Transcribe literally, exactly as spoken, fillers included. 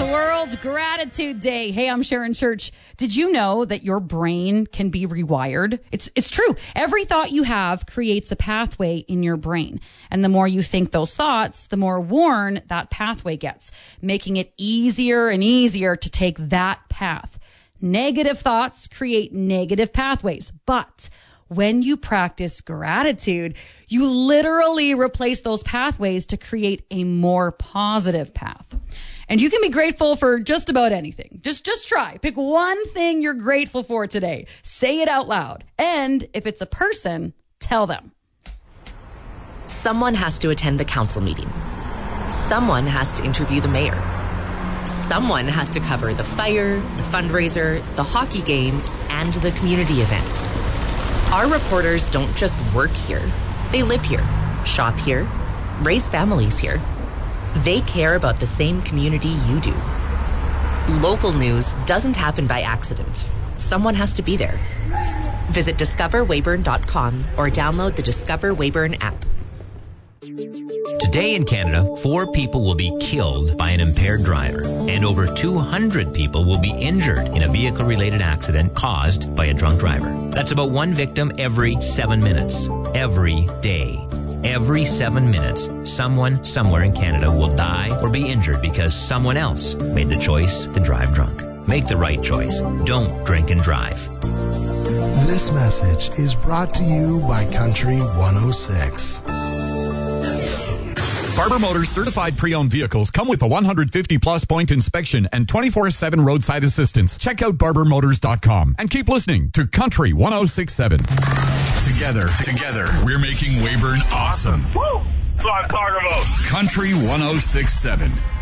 World Gratitude Day. Hey, I'm Sharon Church. Did you know that your brain can be rewired? It's it's true. Every thought you have creates a pathway in your brain. And the more you think those thoughts, the more worn that pathway gets, making it easier and easier to take that path. Negative thoughts create negative pathways, but when you practice gratitude, you literally replace those pathways to create a more positive path. And you can be grateful for just about anything. Just, just try. Pick one thing you're grateful for today. Say it out loud. And if it's a person, tell them. Someone has to attend the council meeting. Someone has to interview the mayor. Someone has to cover the fire, the fundraiser, the hockey game, and the community event. Our reporters don't just work here. They live here, shop here, raise families here. They care about the same community you do. Local news doesn't happen by accident. Someone has to be there. Visit discover weyburn dot com or download the Discover Weyburn app. Today in Canada, four people will be killed by an impaired driver, and over two hundred people will be injured in a vehicle-related accident caused by a drunk driver. That's about one victim every seven minutes, every day. Every seven minutes, someone somewhere in Canada will die or be injured because someone else made the choice to drive drunk. Make the right choice. Don't drink and drive. This message is brought to you by Country one oh six. Barber Motors certified pre-owned vehicles come with a one hundred fifty plus point inspection and twenty-four seven roadside assistance. Check out barber motors dot com and keep listening to Country one oh six point seven. Together, together, we're making Weyburn awesome. Woo! That's what I'm talking about. Country one oh six point seven.